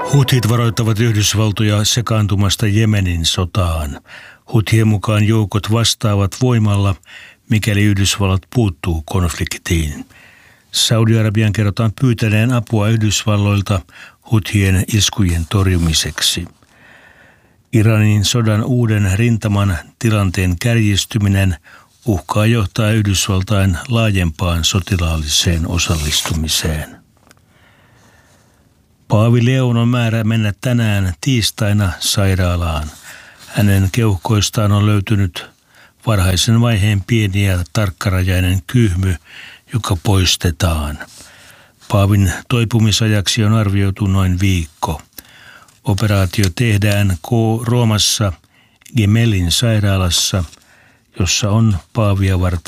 Huthit varoittavat Yhdysvaltoja sekaantumasta Jemenin sotaan. Huthien mukaan joukot vastaavat voimalla, mikäli Yhdysvallat puuttuu konfliktiin. Saudi-Arabian kerrotaan pyytäneen apua Yhdysvalloilta Huthien iskujen torjumiseksi. Iranin sodan uuden rintaman tilanteen kärjistyminen uhkaa johtaa Yhdysvaltain laajempaan sotilaalliseen osallistumiseen. Paavi Leon on määrä mennä tänään tiistaina sairaalaan. Hänen keuhkoistaan on löytynyt varhaisen vaiheen pieni ja tarkkarajainen kyhmy, joka poistetaan. Paavin toipumisajaksi on arvioitu noin viikko. Operaatio tehdään Roomassa Gemelin sairaalassa, jossa on paavia varten